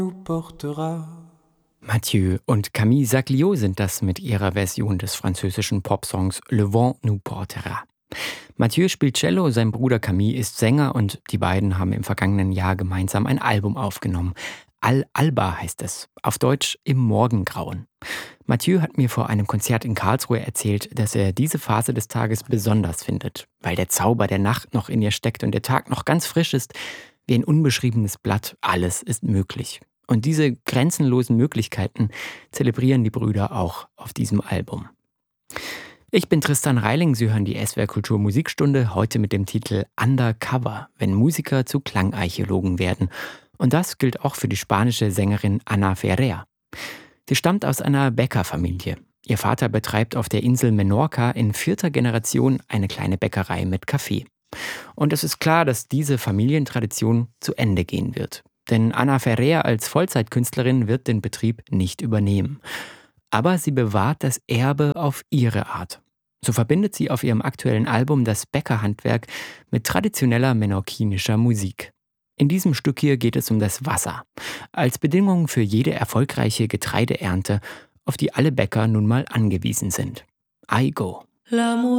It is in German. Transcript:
nous portera. Mathieu und Camille Saglio sind das mit ihrer Version des französischen Popsongs Le Vent nous portera. Mathieu spielt Cello, sein Bruder Camille ist Sänger und die beiden haben im vergangenen Jahr gemeinsam ein Album aufgenommen. Al-Alba heißt es, auf Deutsch Im Morgengrauen. Mathieu hat mir vor einem Konzert in Karlsruhe erzählt, dass er diese Phase des Tages besonders findet, weil der Zauber der Nacht noch in ihr steckt und der Tag noch ganz frisch ist. Wie ein unbeschriebenes Blatt, alles ist möglich. Und diese grenzenlosen Möglichkeiten zelebrieren die Brüder auch auf diesem Album. Ich bin Tristan Reiling, Sie hören die SWR Kultur Musikstunde, heute mit dem Titel Undercover, wenn Musiker zu Klangarchäologen werden. Und das gilt auch für die spanische Sängerin Ana Ferrer. Sie stammt aus einer Bäckerfamilie. Ihr Vater betreibt auf der Insel Menorca in 4. Generation eine kleine Bäckerei mit Kaffee. Und es ist klar, dass diese Familientradition zu Ende gehen wird. Denn Ana Ferrer als Vollzeitkünstlerin wird den Betrieb nicht übernehmen. Aber sie bewahrt das Erbe auf ihre Art. So verbindet sie auf ihrem aktuellen Album das Bäckerhandwerk mit traditioneller menorquinischer Musik. In diesem Stück hier geht es um das Wasser, als Bedingung für jede erfolgreiche Getreideernte, auf die alle Bäcker nun mal angewiesen sind. I go. L'amour